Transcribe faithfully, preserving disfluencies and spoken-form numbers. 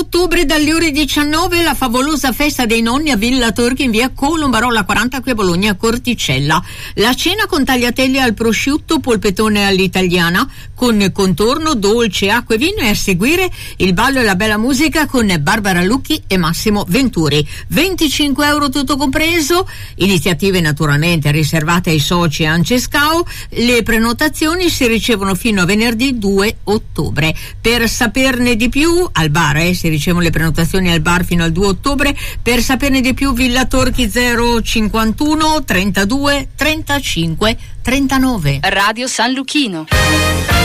ottobre dalle ore diciannove la favolosa festa dei nonni a Villa Torchi in via Colombarola quaranta qui a Bologna Corticella. La cena con tagliatelle al prosciutto, polpettone all'italiana con contorno, dolce, acqua e vino, e a seguire il ballo e la bella musica con Barbara Lucchi e Massimo Venturi. venticinque euro tutto compreso, iniziative naturalmente riservate ai soci Ancescao. Le prenotazioni si ricevono fino a venerdì due ottobre. Per saperne di più, al bar eh, si ricevono le prenotazioni al bar fino al due ottobre. Per saperne di più, Villa Torchi zero cinquantuno trentadue trentacinque trentanove. Radio San Luchino.